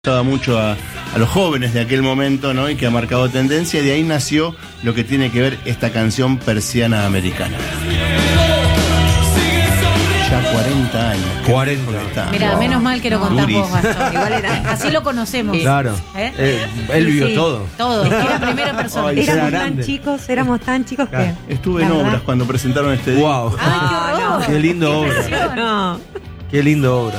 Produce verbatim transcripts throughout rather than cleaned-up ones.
Gustaba mucho a, a los jóvenes de aquel momento, ¿no? Y que ha marcado tendencia, y de ahí nació lo que tiene que ver esta canción Persiana Americana. Ya cuarenta años. cuarenta. Mira, wow. Menos mal que lo contás Duris. vos, Gastón. Igual era, así lo conocemos. Claro. ¿Eh? Eh, él vivió Sí, todo. Todo. Era primera persona. Ay, Éramos era tan grande. chicos, éramos tan chicos Claro. que... Estuve la en verdad- obras cuando presentaron este disco. Wow. ¡Ay, qué Ah, horror! no. Qué lindo Qué obra. presión. No. Qué lindo obra.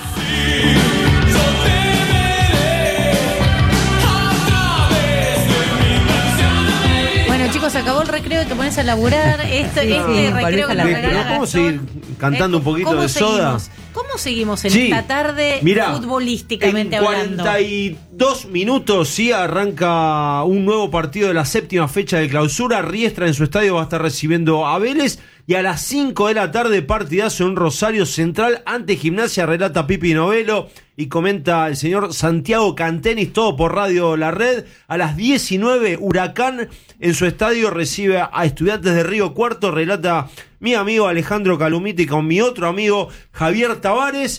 Bueno, chicos, se acabó el recreo y te pones a laburar. Este, Sí, este sí, recreo volvés que a nos laburar. regala Pero ¿podemos Gastón. seguir cantando un poquito ¿Cómo de Soda? seguimos? ¿Cómo seguimos en Sí. esta tarde Mirá, futbolísticamente en hablando? cuarenta y dos minutos sí arranca un nuevo partido de la séptima fecha de clausura. Riestra en su estadio va a estar recibiendo a Vélez. Y a las cinco de la tarde, partidazo en Rosario Central ante Gimnasia. Relata Pipi Novelo y comenta el señor Santiago Cantenis, todo por Radio La Red. A las diecinueve, Huracán en su estadio recibe a Estudiantes de Río Cuarto. Relata mi amigo Alejandro Calumiti con mi otro amigo Javier Tavares.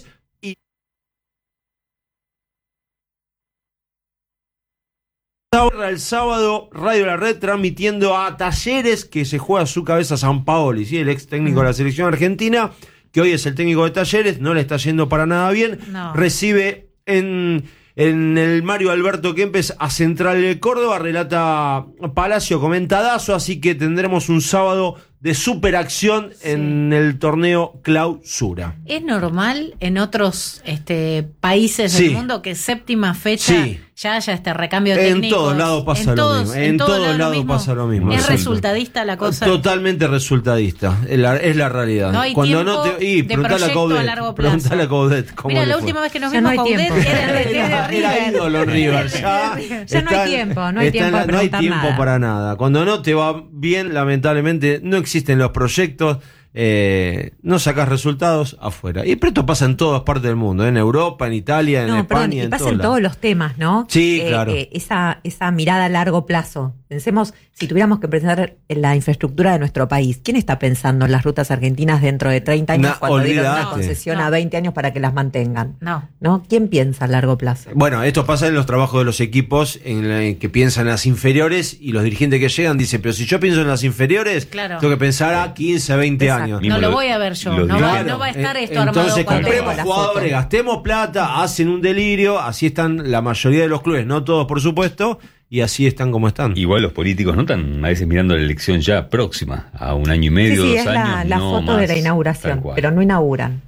El sábado, Radio La Red transmitiendo a Talleres, que se juega su cabeza Sampaoli, ¿sí? El ex técnico de la selección argentina, que hoy es el técnico de Talleres, no le está yendo para nada bien. No. Recibe en, en el Mario Alberto Kempes a Central de Córdoba, relata Palacio, comenta Dazo, así que tendremos un sábado de superacción Sí. en el torneo Clausura. ¿Es normal en otros este, países Sí. del mundo que séptima fecha Sí. ya haya este recambio de En técnicos? todos lados pasa lo mismo. En todos todos lados mismo. pasa lo mismo. ¿Es Resulta. resultadista la cosa? Totalmente resultadista, es la, es la realidad. No hay Cuando tiempo no te, y de preguntale a proyecto Coudet, a largo plazo. preguntale a Coudet cómo Mira, le la fue. última vez que nos Ya vimos no hay Coudet tiempo. era el D T de Era, River. era ídolo en River. Ya, Ya no hay está- tiempo, no hay está en tiempo la- de no hay preguntar tiempo nada. para nada. Cuando no te va bien, lamentablemente, no existen los proyectos. Eh, no sacas resultados afuera. Y pero esto pasa en todas partes del mundo, ¿eh? En Europa, en Italia, en No, España, perdón, y en pasa todos en lados. todos los temas, ¿no? Sí, claro. esa, esa mirada a largo plazo. Pensemos, si tuviéramos que pensar en la infraestructura de nuestro país, ¿quién está pensando en las rutas argentinas dentro de treinta años Na- cuando dieron una olvídate. concesión No. a veinte años para que las mantengan? No. ¿No? ¿Quién piensa a largo plazo? Bueno, esto pasa en los trabajos de los equipos en, la- en que piensan en las inferiores y los dirigentes que llegan dicen, pero si yo pienso en las inferiores, Claro. tengo que pensar a quince, veinte Exacto. años. No lo voy a ver yo. Los No va, dirigentes. no va a estar Eh, esto Entonces armado cuando compremos la jugadores, foto. gastemos plata, hacen un delirio, así están la mayoría de los clubes, no todos por supuesto, y así están como están. Igual los políticos no están a veces mirando la elección ya próxima, a un año y Sí, medio, sí, dos es años. la, la no foto más, de la tal inauguración, cual. pero no inauguran.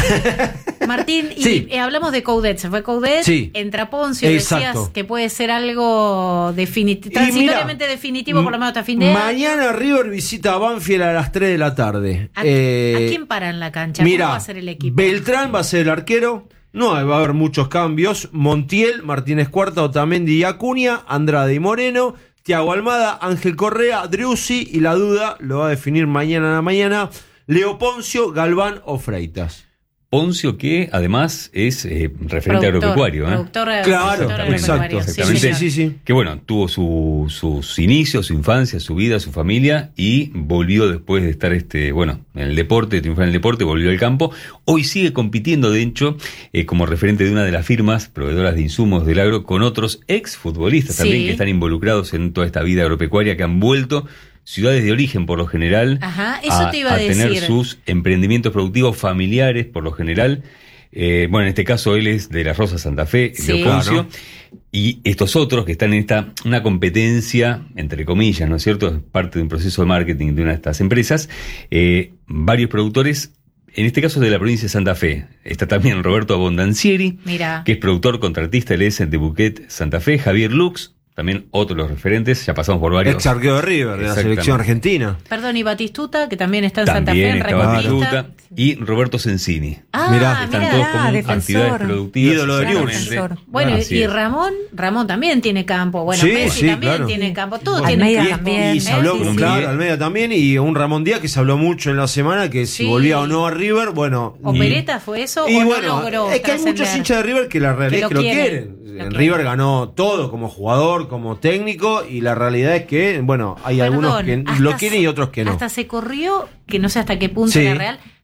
Martín, y Sí. eh, hablamos de Coudet, se fue Coudet, Sí. entra Poncio, Exacto. decías que puede ser algo definitivo, Y transitoriamente mira, definitivo por lo menos hasta fin de año. Mañana River visita a Banfield a las tres de la tarde. ¿A, Eh, a quién para en la cancha? Mira, ¿Cómo va a ser el equipo? Beltrán va a ser el arquero. No va a haber muchos cambios. Montiel, Martínez Cuarta, Otamendi y Acuña, Andrade y Moreno, Thiago Almada, Ángel Correa, Driussi, y la duda lo va a definir mañana a la mañana Leo Poncio, Galván o Freitas. Poncio, que además es eh, referente Productor, agropecuario. ¿eh? productor, Claro, productor exacto. agropecuario, sí, Exactamente. señor. Sí, sí. Que bueno, tuvo su, sus inicios, su infancia, su vida, su familia, y volvió después de estar este, bueno, en el deporte, triunfar en el deporte, volvió al campo. Hoy sigue compitiendo, de hecho, eh, como referente de una de las firmas proveedoras de insumos del agro, con otros exfutbolistas Sí. también que están involucrados en toda esta vida agropecuaria, que han vuelto ciudades de origen por lo general Ajá, eso a, te iba a a tener decir. sus emprendimientos productivos familiares por lo general. Eh, bueno, en este caso él es de la Rosa Santa Fe, Sí. Leo Poncio, Claro. y estos otros que están en esta una competencia, entre comillas, ¿no es cierto? Es parte de un proceso de marketing de una de estas empresas. Eh, varios productores, en este caso de la provincia de Santa Fe. Está también Roberto Abondancieri, Mira. que es productor contratista, él es de Bouquet Santa Fe. Javier Lux, también otro de los referentes, ya pasamos por varios. Ex arquero de River, de la Exactamente. selección argentina. Perdón, y Batistuta, que también está en Santa Fe, También en estaba recordista. Batistuta, y Roberto Sensini. Ah, Mirá, Están mira. todos ah, como defensor. actividades productivas. Ídolo de exactamente. Newell's. Defensor. Bueno, Así y es. Ramón, Ramón también tiene campo. Bueno, Sí, Messi sí, también claro. tiene campo. Todo Almeida tiene campo. también. Y se habló, ¿Eh? Sí, sí. claro, Almeida también, y un Ramón Díaz que se habló mucho en la semana, que si Sí. volvía o no a River, bueno. y- ¿Opereta fue eso Y o bueno, no logró es que hay muchos trascender? hinchas de River que la realidad Que es que lo lo quieren, quieren. lo En quieren. River ganó todo, como jugador, como técnico, y la realidad es que, bueno, hay algunos Perdón, que hasta lo quieren y otros que no. Hasta se corrió, que no sé hasta qué punto Sí. era real,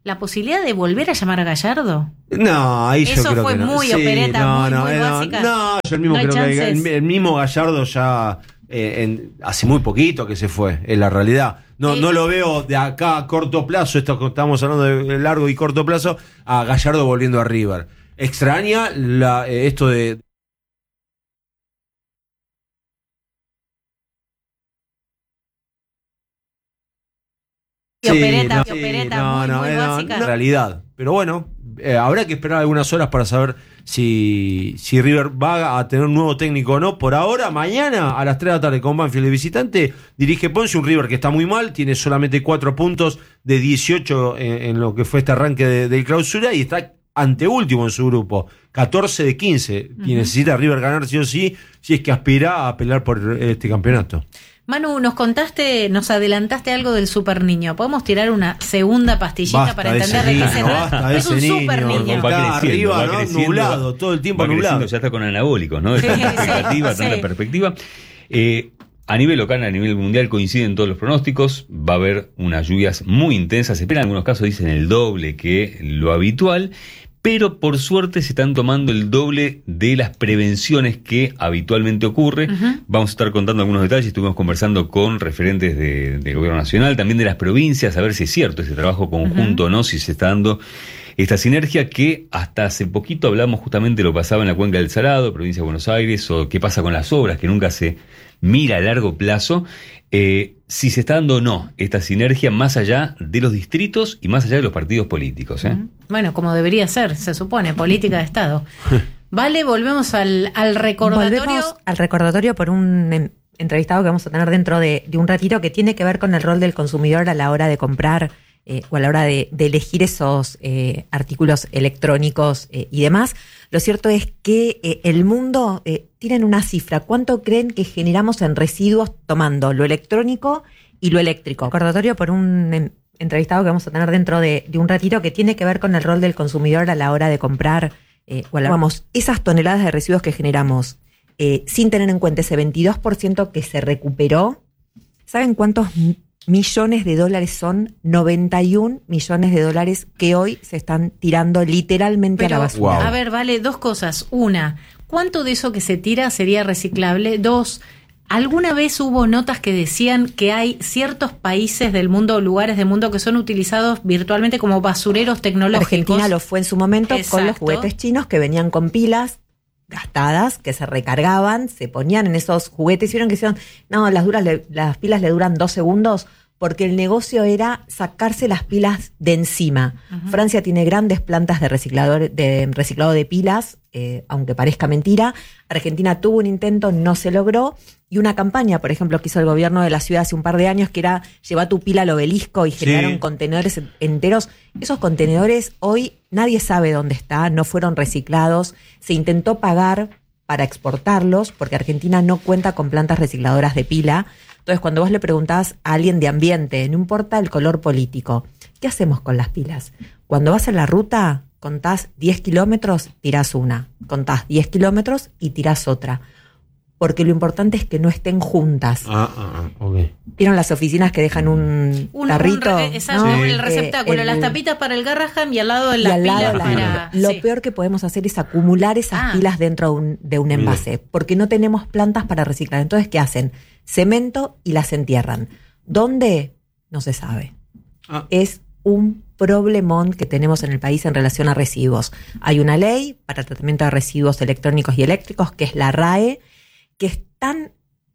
la posibilidad de volver a llamar a Gallardo. No, ahí yo Eso creo fue que no. muy Sí, opereta, no, muy, no, muy no, básica. No, yo el mismo No hay creo que chances. el, el mismo Gallardo ya eh, en, hace muy poquito que se fue, es la realidad. No, Sí. no lo veo de acá a corto plazo, esto que estamos hablando de largo y corto plazo, a Gallardo volviendo a River. Extraña la, eh, esto de Y opereta, no, y opereta, no, muy, no, muy eh, no, básica. no, realidad. Pero bueno, eh, habrá que esperar algunas horas para saber si, si River va a tener un nuevo técnico o no. Por ahora, mañana a las tres de la tarde con Banfield de visitante, dirige Ponce, un River que está muy mal, tiene solamente cuatro puntos de dieciocho en, en lo que fue este arranque de, de clausura y está anteúltimo en su grupo, catorce de quince. Uh-huh. Y necesita River ganar sí o sí, si es que aspira a pelear por este campeonato. Manu, nos contaste, nos adelantaste algo del super niño. ¿Podemos tirar una segunda pastillita Basta para de entender ese de qué niño, se basta trata? de Es un ese super niño. niño. Va Está creciendo, arriba, va ¿no? creciendo, Nublado, todo el tiempo va nublado. creciendo, ya está con anabólicos, ¿no? De Sí, tanta sí, expectativa, sí. tanta perspectiva. Eh, a nivel local, a nivel mundial, coinciden todos los pronósticos. Va a haber unas lluvias muy intensas. Se esperan, en algunos casos dicen el doble que lo habitual. Pero por suerte se están tomando el doble de las prevenciones que habitualmente ocurre. Uh-huh. Vamos a estar contando algunos detalles. Estuvimos conversando con referentes de, del gobierno nacional, también de las provincias, a ver si es cierto ese trabajo conjunto o uh-huh. no, si se está dando esta sinergia que hasta hace poquito hablamos justamente de lo que pasaba en la Cuenca del Salado, provincia de Buenos Aires, o qué pasa con las obras, que nunca se mira a largo plazo. Eh, si se está dando o no esta sinergia más allá de los distritos y más allá de los partidos políticos. ¿eh? Bueno, como debería ser, se supone, política de Estado. Vale, volvemos al, al recordatorio. Volvemos al recordatorio por un en, entrevistado que vamos a tener dentro de, de un ratito que tiene que ver con el rol del consumidor a la hora de comprar eh, o a la hora de, de elegir esos eh, artículos electrónicos eh, y demás. Lo cierto es que eh, el mundo eh, tiene una cifra. ¿Cuánto creen que generamos en residuos tomando lo electrónico y lo eléctrico? Recordatorio por un en, entrevistado que vamos a tener dentro de, de un ratito que tiene que ver con el rol del consumidor a la hora de comprar eh, o a la, vamos, esas toneladas de residuos que generamos eh, sin tener en cuenta ese veintidós por ciento que se recuperó. ¿Saben cuántos millones de dólares son? noventa y un millones de dólares que hoy se están tirando literalmente Pero, a la basura. Wow. A ver, vale, dos cosas. Una, ¿cuánto de eso que se tira sería reciclable? Dos, ¿alguna vez hubo notas que decían que hay ciertos países del mundo, lugares del mundo que son utilizados virtualmente como basureros tecnológicos? Argentina lo fue en su momento. Exacto. Con los juguetes chinos que venían con pilas gastadas, que se recargaban, se ponían en esos juguetes y vieron que decían, no, las, duras le, las pilas le duran dos segundos, porque el negocio era sacarse las pilas de encima. Uh-huh. Francia tiene grandes plantas de, reciclador, de reciclado de pilas, eh, aunque parezca mentira. Argentina tuvo un intento, no se logró. Y una campaña, por ejemplo, que hizo el gobierno de la ciudad hace un par de años, que era lleva tu pila al obelisco y generaron sí. contenedores enteros. Esos contenedores hoy nadie sabe dónde están, no fueron reciclados. Se intentó pagar para exportarlos, porque Argentina no cuenta con plantas recicladoras de pila. Entonces, cuando vos le preguntás a alguien de ambiente, no importa el color político, ¿qué hacemos con las pilas? Cuando vas en la ruta, contás diez kilómetros, tirás una. Contás diez kilómetros y tirás otra. Porque lo importante es que no estén juntas. Ah, ah, ah, ok. ¿Vieron las oficinas que dejan un, un tarrito? Un re, exacto, ¿no? el receptáculo, eh, el, las tapitas para el Garrahan y al lado de las pilas para... Lo sí. peor que podemos hacer es acumular esas ah. pilas dentro de un, de un envase, Mira. porque no tenemos plantas para reciclar. Entonces, ¿qué hacen? Cemento y las entierran. ¿Dónde? No se sabe. Ah. Es un problemón que tenemos en el país en relación a residuos. Hay una ley para el tratamiento de residuos electrónicos y eléctricos, que es la R A E, que es tan,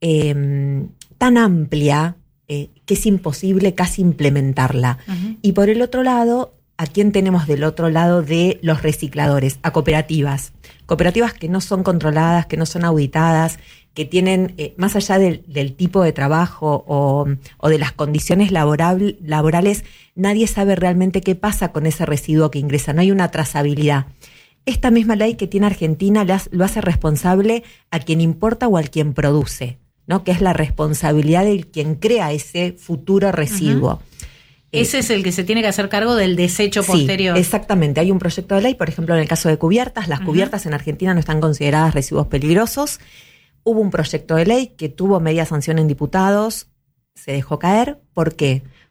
eh, tan amplia eh, que es imposible casi implementarla. Uh-huh. Y por el otro lado, ¿a quién tenemos del otro lado de los recicladores? A cooperativas. Cooperativas que no son controladas, que no son auditadas, que tienen, eh, más allá del, del tipo de trabajo o, o de las condiciones laboral, laborales, nadie sabe realmente qué pasa con ese residuo que ingresa. No hay una trazabilidad. Esta misma ley que tiene Argentina lo hace responsable a quien importa o al quien produce, ¿no? Que es la responsabilidad del quien crea ese futuro residuo. Uh-huh. Ese eh, es el que se tiene que hacer cargo del desecho posterior. Sí, exactamente. Hay un proyecto de ley, por ejemplo, en el caso de cubiertas. Las uh-huh. cubiertas en Argentina no están consideradas residuos peligrosos. Hubo un proyecto de ley que tuvo media sanción en diputados, se dejó caer. ¿Por qué?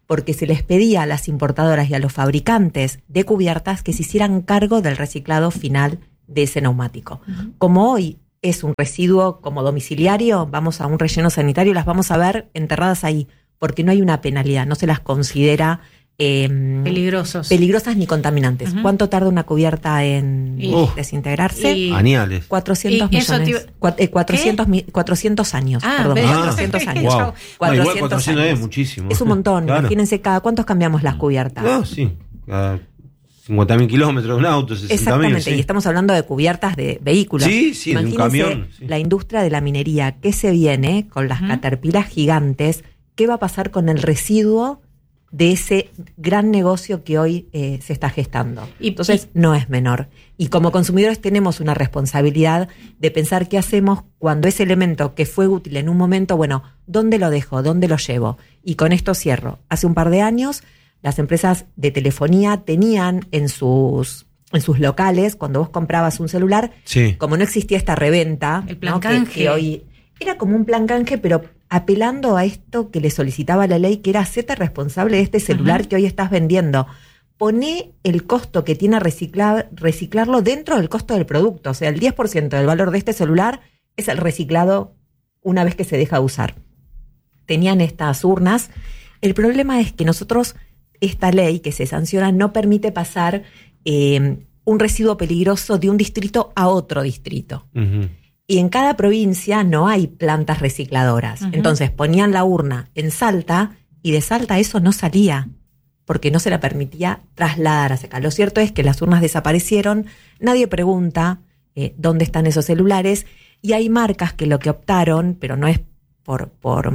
porque se les pedía a las importadoras y a los fabricantes de cubiertas que se hicieran cargo del reciclado final de ese neumático. Uh-huh. Como hoy es un residuo como domiciliario, vamos a un relleno sanitario, las vamos a ver enterradas ahí, porque no hay una penalidad, no se las considera eh, peligrosos. peligrosas ni contaminantes. Uh-huh. ¿Cuánto tarda una cubierta en y, desintegrarse? Y, Añales. cuatrocientos y millones. Cu- eh, cuatrocientos, mi, cuatrocientos años. Ah, perdón. ah, cuatrocientos años. Wow. cuatrocientos, no, igual cuatrocientos años. es muchísimo. Es un montón. Claro. Imagínense cada cuántos cambiamos las cubiertas. No, sí. Cada cincuenta mil kilómetros de un auto, sesenta mil. Exactamente, Sí. y estamos hablando de cubiertas de vehículos. Sí, sí, de un Imagínense camión. Sí. la industria de la minería, ¿qué se viene con las uh-huh. caterpillas gigantes? ¿Qué va a pasar con el residuo de ese gran negocio que hoy eh, se está gestando? Y, Entonces, y, no es menor. Y como consumidores tenemos una responsabilidad de pensar qué hacemos cuando ese elemento que fue útil en un momento, bueno, ¿dónde lo dejo? ¿Dónde lo llevo? Y con esto cierro. Hace un par de años, las empresas de telefonía tenían en sus, en sus locales, cuando vos comprabas un celular, sí. como no existía esta reventa, el plan ¿no? canje. Que, que hoy era como un plan canje, pero apelando a esto que le solicitaba la ley, que era hacerte responsable de este celular uh-huh. que hoy estás vendiendo. Poné el costo que tiene reciclar, reciclarlo dentro del costo del producto. O sea, el diez por ciento del valor de este celular es el reciclado una vez que se deja de usar. Tenían estas urnas. El problema es que nosotros, esta ley que se sanciona no permite pasar eh, un residuo peligroso de un distrito a otro distrito. Uh-huh. Y en cada provincia no hay plantas recicladoras. Uh-huh. Entonces ponían la urna en Salta y de Salta eso no salía porque no se la permitía trasladar hacia acá. Lo cierto es que las urnas desaparecieron, nadie pregunta eh, dónde están esos celulares y hay marcas que lo que optaron, pero no es por... por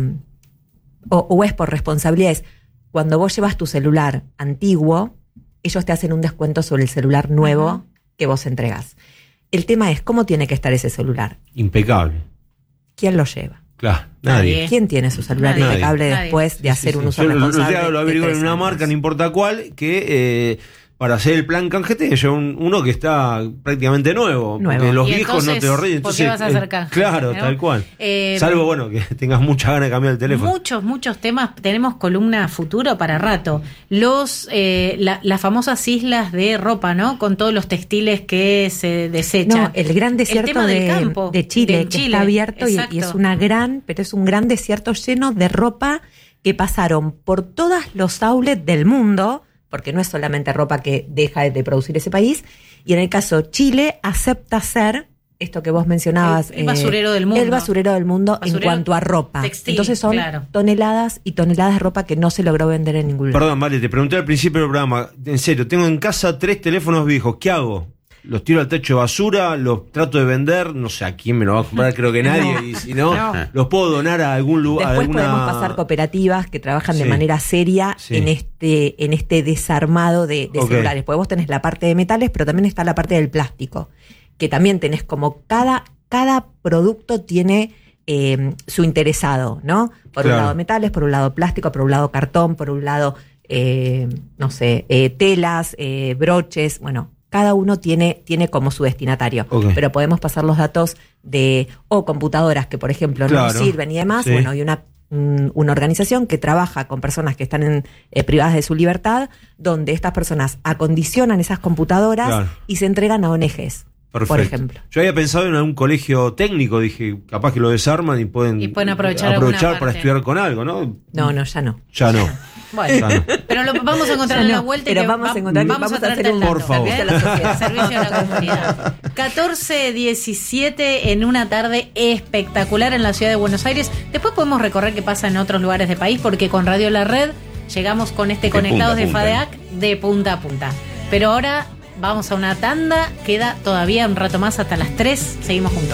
o, o es por responsabilidad, es cuando vos llevas tu celular antiguo, ellos te hacen un descuento sobre el celular nuevo uh-huh. que vos entregás. El tema es, ¿cómo tiene que estar ese celular? Impecable. ¿Quién lo lleva? Claro, nadie. ¿Quién tiene su celular nadie. impecable Nadie. después de sí, hacer sí, un sí. uso Yo responsable? Lo, lo, lo averiguo en una marca, no importa cuál, que eh, para hacer el plan canje te lleva un, uno que está prácticamente nuevo. nuevo. Porque los y viejos entonces, no te lo reyes. ¿por qué vas a hacer canje? Claro, ¿no? tal cual. Eh, Salvo, bueno, que tengas mucha ganas de cambiar el teléfono. Muchos, muchos temas. Tenemos columna futuro para rato. Los, eh, la, las famosas islas de ropa, ¿no? Con todos los textiles que se desechan. No, el gran desierto el de, campo, de Chile, de que Chile, está abierto y, y es una gran, pero es un gran desierto lleno de ropa que pasaron por todos los outlets del mundo, porque no es solamente ropa que deja de producir ese país, y en el caso Chile acepta ser esto que vos mencionabas, el, el basurero eh, del mundo. El basurero del mundo basurero en cuanto a ropa. Textil, Entonces son claro. toneladas y toneladas de ropa que no se logró vender en ningún lugar. Perdón, vale, te pregunté al principio del programa, en serio, tengo en casa tres teléfonos viejos, ¿qué hago? Los tiro al techo de basura, los trato de vender, no sé a quién me lo va a comprar, creo que nadie, No. y si no, No. los puedo donar a algún lugar. Después alguna... podemos pasar cooperativas que trabajan Sí. de manera seria Sí. en este en este desarmado de, de Ok. celulares. Porque vos tenés la parte de metales, pero también está la parte del plástico, que también tenés como cada, cada producto tiene eh, su interesado, ¿no? Por Claro. un lado metales, por un lado plástico, por un lado cartón, por un lado, eh, no sé, eh, telas, eh, broches, bueno... Cada uno tiene, tiene como su destinatario. Okay. Pero podemos pasar los datos de, o computadoras que, por ejemplo, Claro. no sirven y demás. Sí. Bueno, hay una, un, una organización que trabaja con personas que están en, eh, privadas de su libertad, donde estas personas acondicionan esas computadoras Claro. y se entregan a O N Ges, Perfecto. por ejemplo. Yo había pensado en algún colegio técnico, dije, capaz que lo desarman y pueden, Y pueden aprovechar aprovechar alguna para parte. estudiar con algo, ¿no? No, no, ya no. Ya no. Bueno, Ya no. pero lo vamos a encontrar Ya en la no, vuelta. y pero te vamos a va- encontrar- vamos vamos a a hacer traerte un- el por dato, favor. ¿ok? Servicio a la sociedad. Servicio a la comunidad. catorce diecisiete en una tarde espectacular en la ciudad de Buenos Aires. Después podemos recorrer qué pasa en otros lugares del país, porque con Radio La Red llegamos con este De Conectados punta a de punta. FADEAC de punta a punta. Pero ahora vamos a una tanda. Queda todavía un rato más hasta las tres. Seguimos juntos.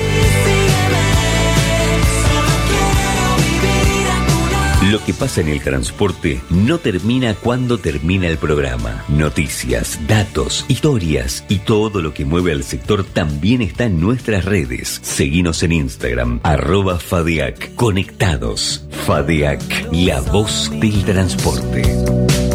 Lo que pasa en el transporte no termina cuando termina el programa. Noticias, datos, historias y todo lo que mueve al sector también está en nuestras redes. Seguinos en Instagram, arroba FADEAC. Conectados. FADEAC, la voz del transporte.